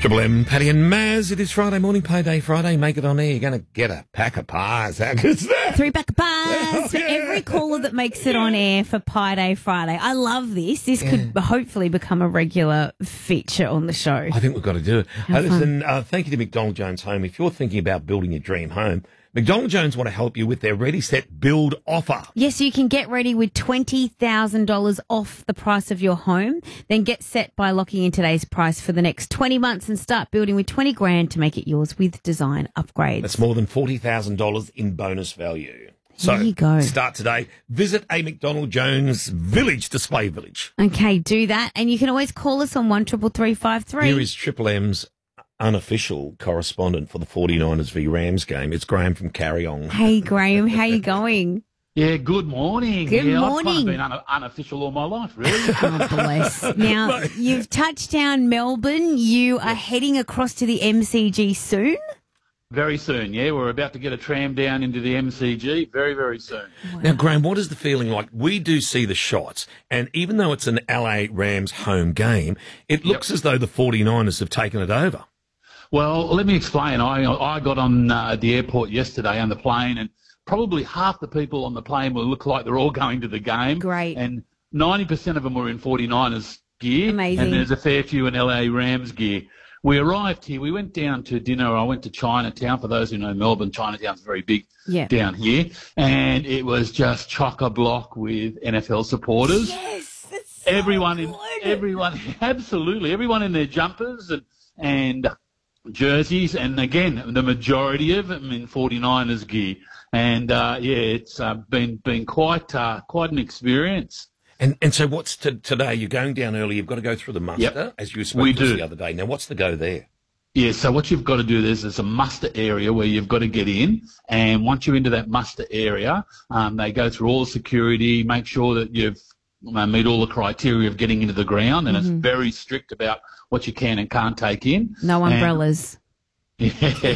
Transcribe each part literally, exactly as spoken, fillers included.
Triple M, Paddy and Maz. It is Friday morning, payday Friday. Make it on air. You're going to get a pack of pies. How good's that? Three pack of pies Oh, for yeah. every caller that makes it on air for Pie Day Friday. I love this. This could hopefully become a regular feature on the show. I think we've got to do it. How Uh, listen, uh, thank you to McDonald Jones Home. If you're thinking about building your dream home, McDonald Jones want to help you with their Ready, Set, Build offer. Yes, you can get ready with twenty thousand dollars off the price of your home. Then get set by locking in today's price for the next twenty months and start building with twenty grand to make it yours with design upgrades. That's more than forty thousand dollars in bonus value. So There you go. Start today. Visit a McDonald Jones Village Display Village. Okay, do that. And you can always call us on one triple three five three. Here is Triple M's unofficial correspondent for the forty-niners v Rams game. It's Graham from Carryong. Hey, Graham, how you going? Yeah, good morning. Good yeah, morning. I've kind of been un- unofficial all my life, really. Oh, bless. Now, you've touched down Melbourne. You are heading across to the M C G soon? Very soon, yeah. We're about to get a tram down into the M C G very, very soon. Now, Graham, what is the feeling like? We do see the shots, and even though it's an L A Rams home game, it looks as though the forty-niners have taken it over. Well, let me explain. I I got on uh, at the airport yesterday on the plane, and probably half the people on the plane will look like they're all going to the game. Great. And ninety percent of them were in forty-niners gear. Amazing. And there's a fair few in L A Rams gear. We arrived here. We went down to dinner. I went to Chinatown. For those who know Melbourne, Chinatown's very big Yeah. down here. And it was just chock-a-block with N F L supporters. Yes, it's so Everyone in, good. everyone, absolutely, everyone in their jumpers and, and jerseys. And again, the majority of them in forty-niners gear. And, uh, yeah, it's uh, been, been quite, uh, quite an experience. And and so what's to, today? You're going down early. You've got to go through the muster, Yep. as you spoke We to us do. the other day. Now, what's the go there? Yeah, so what you've got to do is there's a muster area where you've got to get in, and once you're into that muster area, um, they go through all the security, make sure that you've uh, meet all the criteria of getting into the ground, and Mm-hmm. it's very strict about what you can and can't take in. No And- umbrellas. Yeah,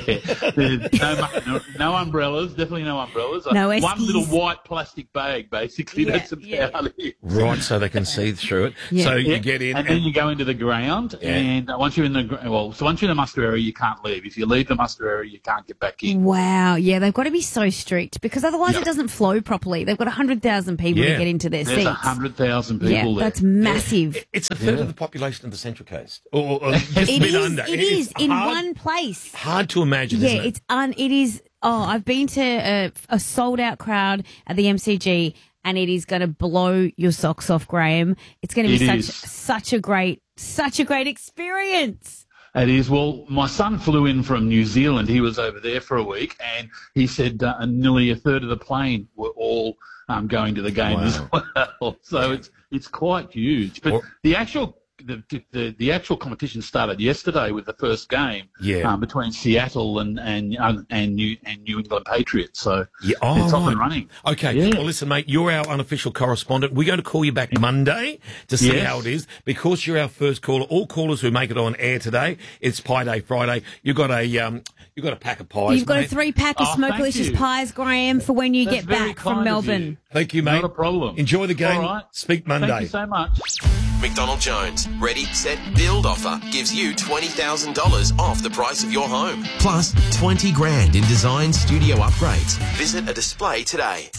there's no, no, no umbrellas, definitely no umbrellas. No One Eskies. little white plastic bag, basically. Yeah, That's yeah. about it. Right, so they can see through it. Yeah. So you Yeah, get in. and then you go into the ground, Yeah. and once you're in the gr- well, so once you're in the muster area, you can't leave. If you leave the muster area, you can't get back in. Wow. Yeah, they've got to be so strict because otherwise Yeah. it doesn't flow properly. They've got one hundred thousand people Yeah. to get into their There's seats. a hundred thousand yeah, people there. that's massive. It's a third Yeah. of the population of the Central Coast, or, or just a It bit is. under. It is in hard, one place. Hard to imagine. Yeah, isn't it? it's un. It is. Oh, I've been to a, a sold out crowd at the M C G, and it is going to blow your socks off, Graham. It's going to be It such is. such a great such a great experience. It is. Well, my son flew in from New Zealand. He was over there for a week, and he said uh, nearly a third of the plane were all um, going to the game Wow. as well. So it's it's quite huge. But Or- the actual the, the the actual competition started yesterday with the first game Yeah. um, between Seattle and and um, and New and New England Patriots. So Yeah. Oh, it's off right. and running. Okay. Yeah. Well, listen, mate, you're our unofficial correspondent. We're going to call you back Monday to see Yes. how it is. Because you're our first caller, all callers who make it on air today, it's Pie Day Friday. You've got a um, you've got a pack of pies. You've got a mate. three pack of Oh, Smokelicious thank you. pies, Graham, for when you That's get very back from kind of Melbourne. you. Thank you, mate. Not a problem. Enjoy the game. All right. Speak Monday. Thank you so much. McDonald Jones Ready, Set, Build offer gives you twenty thousand dollars off the price of your home. Plus twenty grand in design studio upgrades. Visit a display today.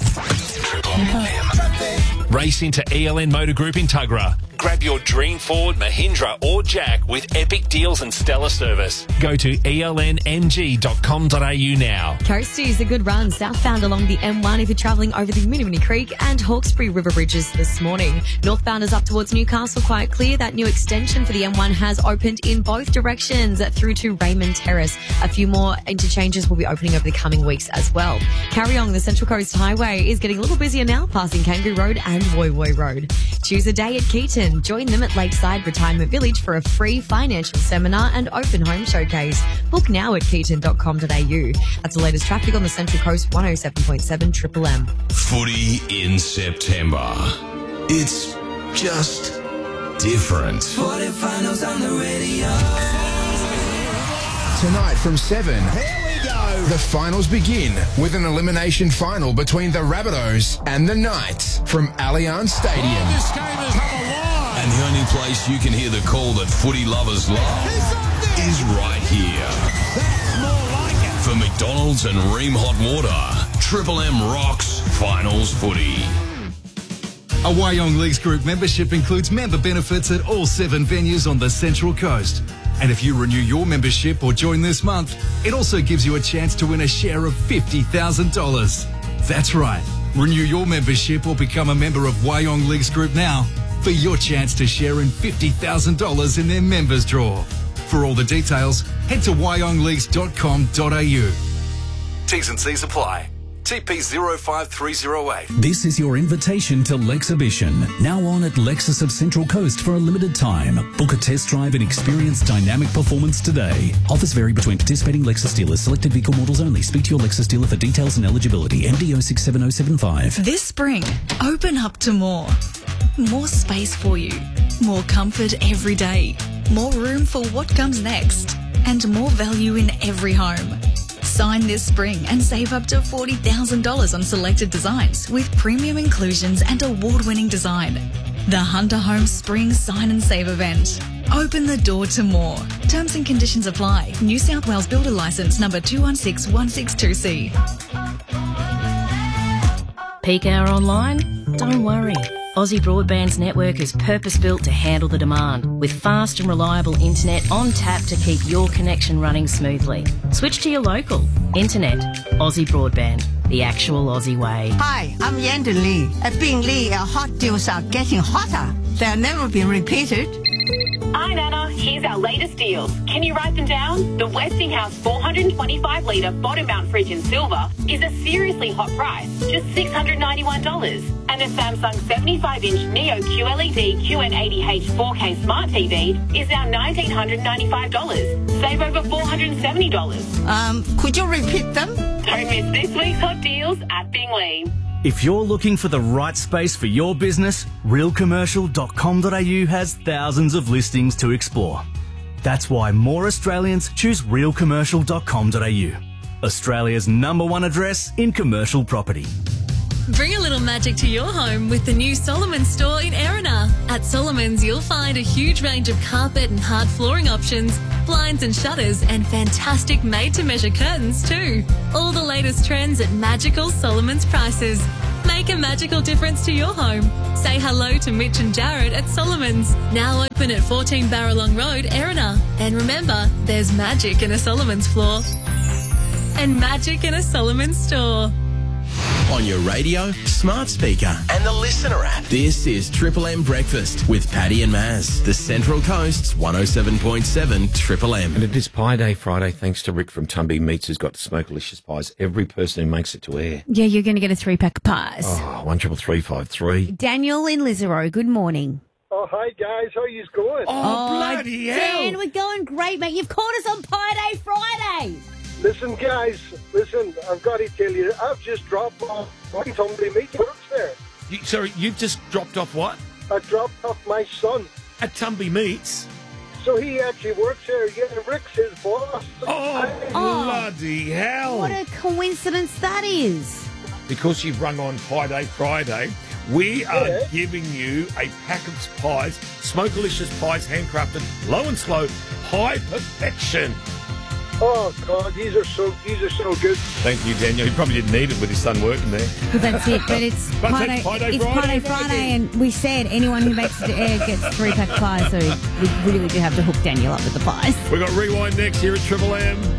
Race into E L N Motor Group in Tuggerah. Grab your dream Ford, Mahindra or Jack with epic deals and stellar service. Go to E L N M G dot com dot a u now. Coastie is a good run southbound along the M one if you're travelling over the Minimini Creek and Hawkesbury River bridges this morning. Northbounders up towards Newcastle quite clear. That new extension for the M one has opened in both directions through to Raymond Terrace. A few more interchanges will be opening over the coming weeks as well. Carryong, the Central Coast Highway, is getting a little busier now, passing Kangaroo Road and Woy Woy Road. Choose a day at Keaton. Join them at Lakeside Retirement Village for a free financial seminar and open home showcase. Book now at keaton dot com dot a u. That's the latest traffic on the Central Coast one oh seven point seven Triple M. Footy in September. It's just different. Tonight from seven. Here we go. The finals begin with an elimination final between the Rabbitohs and the Knights from Allianz Stadium. And the only place you can hear the call that footy lovers love is right here. That's more like it. For McDonald's and Ream Hot Water, Triple M rocks finals footy. A Wyong Leagues Group membership includes member benefits at all seven venues on the Central Coast. And if you renew your membership or join this month, it also gives you a chance to win a share of fifty thousand dollars. That's right. Renew your membership or become a member of Wyong Leagues Group now for your chance to share in fifty thousand dollars in their members draw. For all the details, head to wyong leagues dot com dot a u. T's and C's apply. T P zero five three zero eight. This is your invitation to Lexhibition, now on at Lexus of Central Coast for a limited time. Book a test drive and experience dynamic performance today. Offers vary between participating Lexus dealers. Selected vehicle models only. Speak to your Lexus dealer for details and eligibility. M D zero six seven zero seven five. This spring, open up to more. More space for you. More comfort every day. More room for what comes next. And more value in every home. Sign this spring and save up to forty thousand dollars on selected designs with premium inclusions and award-winning design. The Hunter Homes Spring Sign and Save event. Open the door to more. Terms and conditions apply. New South Wales Builder Licence number two one six one six two C. Peak hour online? Don't worry. Aussie Broadband's network is purpose-built to handle the demand, with fast and reliable internet on tap to keep your connection running smoothly. Switch to your local. Internet. Aussie Broadband. The actual Aussie way. Hi, I'm Yanda Lee. At Bing Lee, our hot deals are getting hotter. They'll never be repeated. Hi, Nana. Here's our latest deals. Can you write them down? The Westinghouse four hundred twenty-five litre bottom mount fridge in silver is a seriously hot price, just six hundred ninety-one dollars. And the Samsung seventy-five inch Neo Q L E D Q N eighty H four K Smart T V is now one thousand nine hundred ninety-five dollars. Save over four hundred seventy dollars. Um, could you repeat them? Don't miss this week's hot deals at Bingley. If you're looking for the right space for your business, real commercial dot com dot a u has thousands of listings to explore. That's why more Australians choose real commercial dot com dot a u, Australia's number one address in commercial property. Bring a little magic to your home with the new Solomons store in Erina. At Solomons, you'll find a huge range of carpet and hard flooring options, blinds and shutters, and fantastic made-to-measure curtains too. All the latest trends at magical Solomons prices. Make a magical difference to your home. Say hello to Mitch and Jared at Solomons. Now open at fourteen Barralong Road, Erina. And remember, there's magic in a Solomons floor. And magic in a Solomons store. On your radio, smart speaker, and the Listener app. This is Triple M Breakfast with Paddy and Maz, the Central Coast's one oh seven point seven Triple M. And it is Pie Day Friday, thanks to Rick from Tumby Meats, who's got the Smokelicious pies. Every person who makes it to air. Yeah, you're going to get a three-pack of pies. Oh, one triple three five three. Daniel in Lisero, good morning. Oh, hi, guys. How are you going? Oh, bloody hell. Dan, we're going great, mate. You've caught us on Pie Day Friday. Listen, guys, listen, I've got to tell you, I've just dropped off my Tumby Meat works there. You, sorry, you've just dropped off what? I dropped off my son. At Tumby Meats? So he actually works there. Yeah, Rick's his boss. Oh, Oh. bloody hell. What a coincidence that is. Because you've rung on Pie Day Friday, we are Yeah. giving you a pack of pies, Smokelicious pies, handcrafted, low and slow, high perfection. Oh, God, these are so, these are so good. Thank you, Daniel. He probably didn't need it with his son working there. But that's it. But it's But Pie that's Day, Pie Day it's Friday, Pie Day Friday. Friday, and we said anyone who makes it to air gets three pack pies. So we really do have to hook Daniel up with the pies. We've got Rewind next here at Triple M.